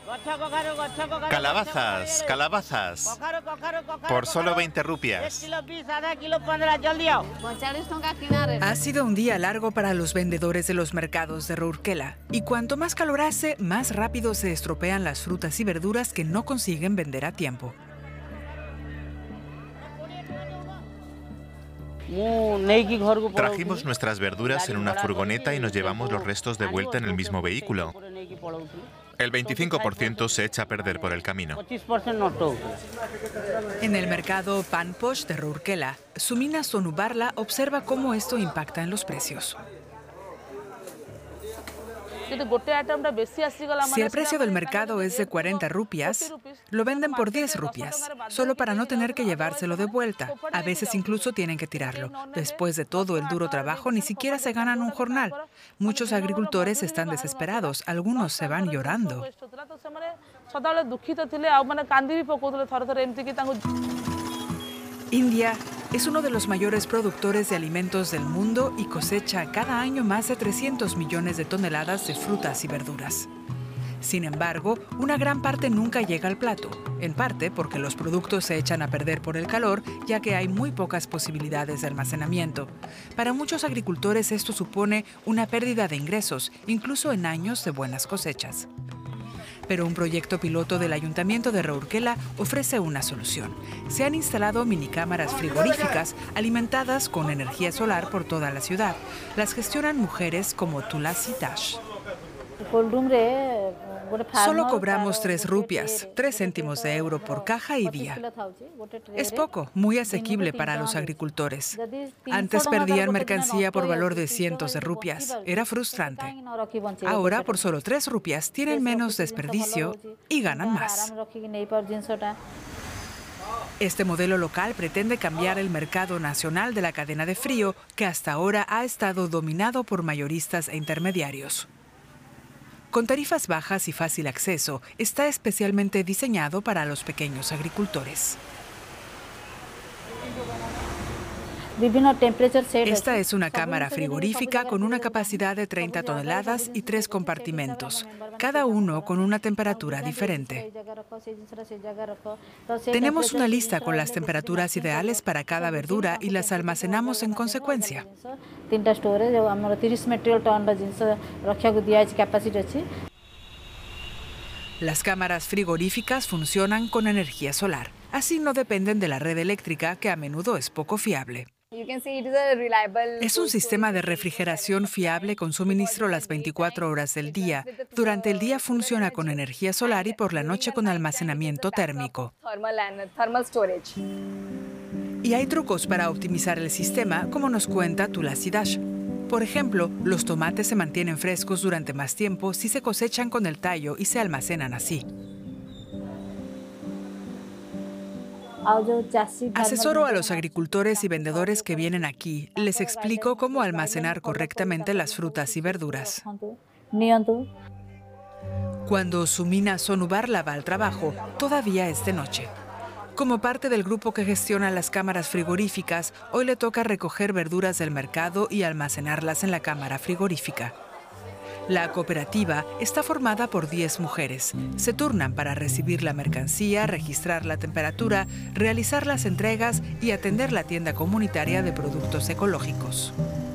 Calabazas, calabazas. Por solo 20 rupias. Ha sido un día largo para los vendedores de los mercados de Rourkela. Y cuanto más calor hace, más rápido se estropean las frutas y verduras que no consiguen vender a tiempo. Trajimos nuestras verduras en una furgoneta y nos llevamos los restos de vuelta en el mismo vehículo. El 25% se echa a perder por el camino. En el mercado Panposh de Rourkela, Sumina Sonubarla observa cómo esto impacta en los precios. Si el precio del mercado es de 40 rupias, lo venden por 10 rupias, solo para no tener que llevárselo de vuelta. A veces incluso tienen que tirarlo. Después de todo el duro trabajo, ni siquiera se ganan un jornal. Muchos agricultores están desesperados, algunos se van llorando. India es uno de los mayores productores de alimentos del mundo y cosecha cada año más de 300 millones de toneladas de frutas y verduras. Sin embargo, una gran parte nunca llega al plato, en parte porque los productos se echan a perder por el calor, ya que hay muy pocas posibilidades de almacenamiento. Para muchos agricultores esto supone una pérdida de ingresos, incluso en años de buenas cosechas. Pero un proyecto piloto del Ayuntamiento de Rourkela ofrece una solución. Se han instalado minicámaras frigoríficas alimentadas con energía solar por toda la ciudad. Las gestionan mujeres como Tulasi Dash. Solo cobramos 3 rupias, 3 céntimos de euro por caja y día. Es poco, muy asequible para los agricultores. Antes perdían mercancía por valor de cientos de rupias. Era frustrante. Ahora, por solo 3 rupias, tienen menos desperdicio y ganan más. Este modelo local pretende cambiar el mercado nacional de la cadena de frío, que hasta ahora ha estado dominado por mayoristas e intermediarios. Con tarifas bajas y fácil acceso, está especialmente diseñado para los pequeños agricultores. Esta es una cámara frigorífica con una capacidad de 30 toneladas y 3 compartimentos, cada uno con una temperatura diferente. Tenemos una lista con las temperaturas ideales para cada verdura y las almacenamos en consecuencia. Las cámaras frigoríficas funcionan con energía solar. Así no dependen de la red eléctrica, que a menudo es poco fiable. Es un sistema de refrigeración fiable con suministro las 24 horas del día. Durante el día funciona con energía solar y por la noche con almacenamiento térmico. Y hay trucos para optimizar el sistema, como nos cuenta Tulasi Dash. Por ejemplo, los tomates se mantienen frescos durante más tiempo si se cosechan con el tallo y se almacenan así. Asesoro a los agricultores y vendedores que vienen aquí. Les explico cómo almacenar correctamente las frutas y verduras. Cuando Sumina Sonubarla va al trabajo, todavía es de noche. Como parte del grupo que gestiona las cámaras frigoríficas, hoy le toca recoger verduras del mercado y almacenarlas en la cámara frigorífica. La cooperativa está formada por 10 mujeres. Se turnan para recibir la mercancía, registrar la temperatura, realizar las entregas y atender la tienda comunitaria de productos ecológicos.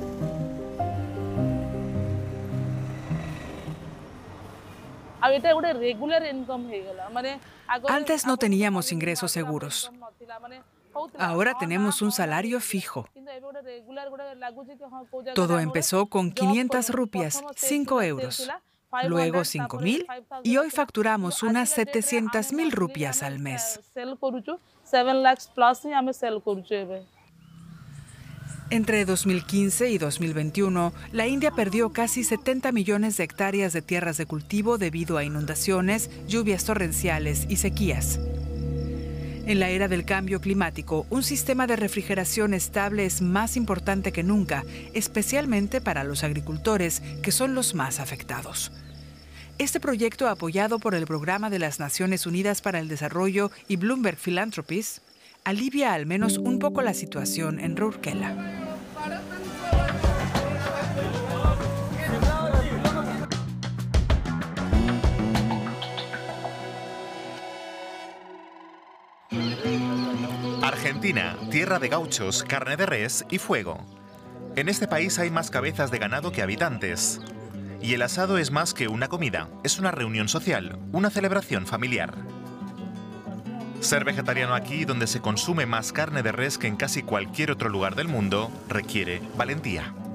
Antes no teníamos ingresos seguros. Ahora tenemos un salario fijo. Todo empezó con 500 rupias, 5 euros, luego 5.000 y hoy facturamos unas 700.000 rupias al mes. Entre 2015 y 2021, la India perdió casi 70 millones de hectáreas de tierras de cultivo debido a inundaciones, lluvias torrenciales y sequías. En la era del cambio climático, un sistema de refrigeración estable es más importante que nunca, especialmente para los agricultores, que son los más afectados. Este proyecto, apoyado por el Programa de las Naciones Unidas para el Desarrollo y Bloomberg Philanthropies, alivia al menos un poco la situación en Rourkela. Argentina, tierra de gauchos, carne de res y fuego. En este país hay más cabezas de ganado que habitantes. Y el asado es más que una comida, es una reunión social, una celebración familiar. Ser vegetariano aquí, donde se consume más carne de res que en casi cualquier otro lugar del mundo, requiere valentía.